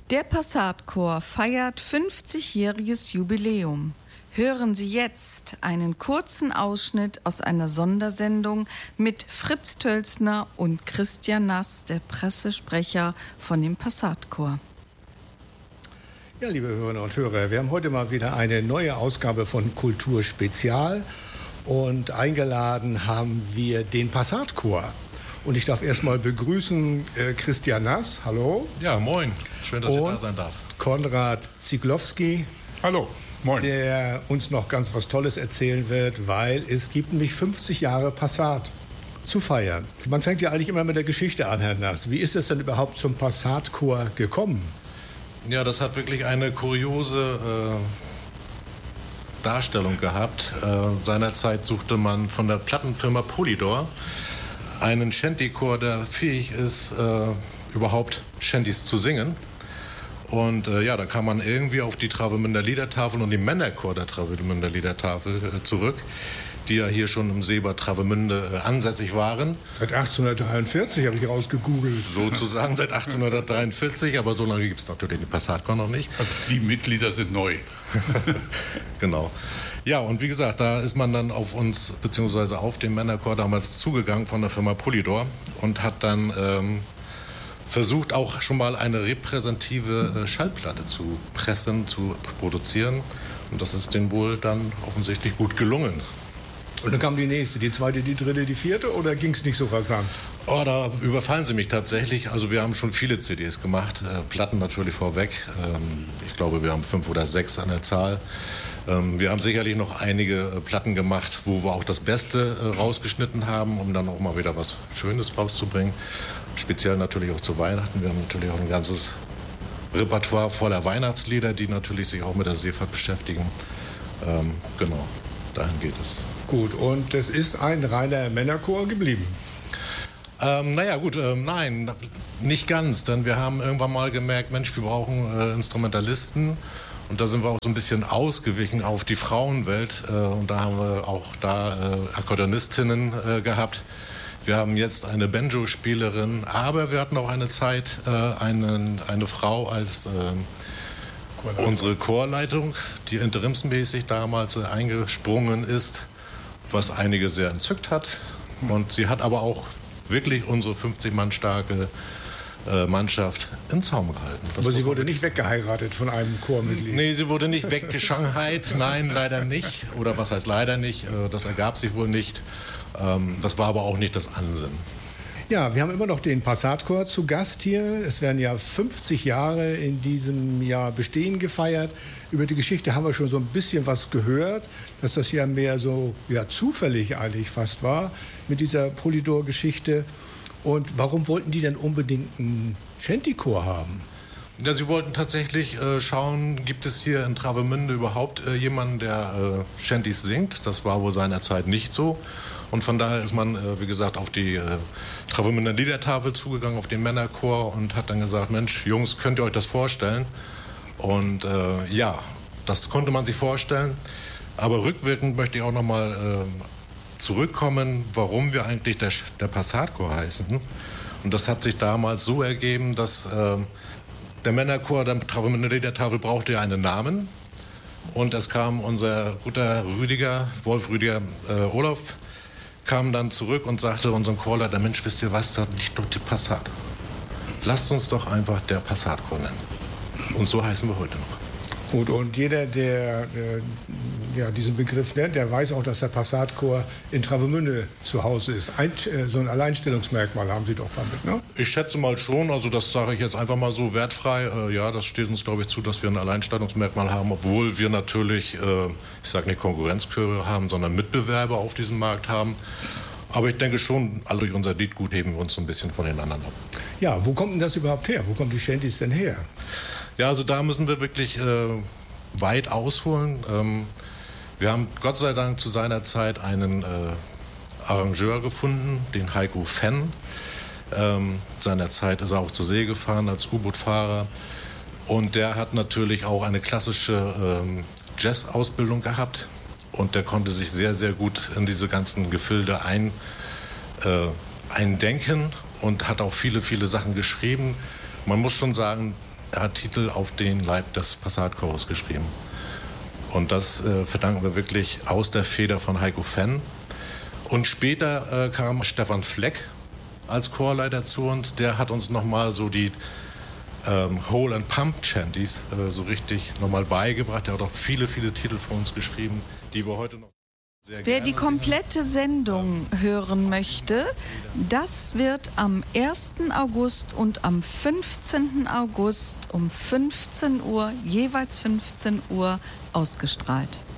Der Passatchor feiert 50-jähriges Jubiläum. Hören Sie jetzt einen kurzen Ausschnitt aus einer Sondersendung mit Fritz Tölzner und Christian Nass, der Pressesprecher von dem Passatchor. Ja, liebe Hörerinnen und Hörer, wir haben heute mal wieder eine neue Ausgabe von Kultur Spezial und eingeladen haben wir den Passatchor. Und ich darf erstmal begrüßen Christian Nass, hallo. Ja, moin, schön, dass ich da sein darf. Konrad Zieglowski. Hallo, moin. Der uns noch ganz was Tolles erzählen wird, weil es gibt nämlich 50 Jahre Passat zu feiern. Man fängt ja eigentlich immer mit der Geschichte an, Herr Nass. Wie ist es denn überhaupt zum Passatchor gekommen? Ja, das hat wirklich eine kuriose Darstellung gehabt. Seinerzeit suchte man von der Plattenfirma Polydor einen Shantychor, der fähig ist, überhaupt Shantys zu singen. Und da kam man irgendwie auf die Travemünder Liedertafel und den Männerchor der Travemünder Liedertafel zurück, die ja hier schon im See bei Travemünde ansässig waren. Seit 1843 habe ich rausgegoogelt. Sozusagen seit 1843, aber so lange gibt es natürlich den Passatchor noch nicht. Also die Mitglieder sind neu. Genau. Ja, und wie gesagt, da ist man dann auf uns, beziehungsweise auf den Männerchor damals zugegangen von der Firma Polydor und hat dann versucht, auch schon mal eine repräsentative Schallplatte zu pressen, zu produzieren. Und das ist denen wohl dann offensichtlich gut gelungen. Und dann kam die nächste, die zweite, die dritte, die vierte, oder ging es nicht so rasant? Oh, da überfallen Sie mich tatsächlich. Also wir haben schon viele CDs gemacht, Platten natürlich vorweg. Ich glaube, wir haben 5 oder 6 an der Zahl. Wir haben sicherlich noch einige Platten gemacht, wo wir auch das Beste rausgeschnitten haben, um dann auch mal wieder was Schönes rauszubringen. Speziell natürlich auch zu Weihnachten. Wir haben natürlich auch ein ganzes Repertoire voller Weihnachtslieder, die natürlich sich auch mit der Seefahrt beschäftigen. Genau, dahin geht es. Gut, und es ist ein reiner Männerchor geblieben? Nein, nicht ganz. Denn wir haben irgendwann mal gemerkt, Mensch, wir brauchen Instrumentalisten. Und da sind wir auch so ein bisschen ausgewichen auf die Frauenwelt. Und da haben wir auch Akkordeonistinnen gehabt. Wir haben jetzt eine Banjo-Spielerin, aber wir hatten auch eine Zeit eine Frau als unsere Chorleitung, die interimsmäßig damals eingesprungen ist, was einige sehr entzückt hat. Und sie hat aber auch wirklich unsere 50 Mann starke Mannschaft im Zaum gehalten. Aber sie wurde nicht weggeheiratet von einem Chormitglied? Nee, sie wurde nicht weggeschanghait. Nein, leider nicht. Oder was heißt leider nicht? Das ergab sich wohl nicht. Das war aber auch nicht das Ansinnen. Ja, wir haben immer noch den Passatchor zu Gast hier. Es werden ja 50 Jahre in diesem Jahr Bestehen gefeiert. Über die Geschichte haben wir schon so ein bisschen was gehört, dass das ja mehr so zufällig eigentlich fast war mit dieser Polydor-Geschichte. Und warum wollten die denn unbedingt einen Shantychor haben? Ja, sie wollten tatsächlich schauen, gibt es hier in Travemünde überhaupt jemanden, der Shantys singt. Das war wohl seinerzeit nicht so. Und von daher ist man, wie gesagt, auf die Travemünder Liedertafel zugegangen, auf den Männerchor und hat dann gesagt, Mensch, Jungs, könnt ihr euch das vorstellen? Und das konnte man sich vorstellen. Aber rückwirkend möchte ich auch noch mal zurückkommen, warum wir eigentlich der Passatchor heißen. Und das hat sich damals so ergeben, dass der Männerchor der Travemünder Liedertafel brauchte ja einen Namen. Und es kam unser guter Wolf Rüdiger Olaf, kam dann zurück und sagte unserem Chorleiter, Mensch, wisst ihr was, da liegt doch die Passat. Lasst uns doch einfach der Passatchor nennen. Und so heißen wir heute noch. Gut, und jeder, der diesen Begriff nennt, der weiß auch, dass der Passatchor in Travemünde zu Hause ist. So ein Alleinstellungsmerkmal haben Sie doch damit, ne? Ich schätze mal schon, also das sage ich jetzt einfach mal so wertfrei. Das steht uns, glaube ich, zu, dass wir ein Alleinstellungsmerkmal haben, obwohl wir natürlich, ich sage nicht Konkurrenzchöre haben, sondern Mitbewerber auf diesem Markt haben. Aber ich denke schon, alle durch unser Liedgut heben wir uns so ein bisschen von den anderen ab. Ja, wo kommt denn das überhaupt her? Wo kommen die Shantys denn her? Ja, also da müssen wir wirklich weit ausholen. Wir haben Gott sei Dank zu seiner Zeit einen Arrangeur gefunden, den Heiko Fenn. Seinerzeit ist er auch zur See gefahren als U-Boot-Fahrer. Und der hat natürlich auch eine klassische Jazz-Ausbildung gehabt. Und der konnte sich sehr, sehr gut in diese ganzen Gefilde eindenken und hat auch viele, viele Sachen geschrieben. Man muss schon sagen, er hat Titel auf den Leib des Passatchores geschrieben. Und das verdanken wir wirklich aus der Feder von Heiko Fenn. Und später kam Stefan Fleck als Chorleiter zu uns. Der hat uns nochmal so die Hole and Pump Chanties so richtig nochmal beigebracht. Der hat auch viele, viele Titel für uns geschrieben, die wir heute noch sehr Wer gerne die komplette Sendung hören möchte, das wird am 1. August und am 15. August um 15 Uhr, jeweils 15 Uhr, ausgestrahlt.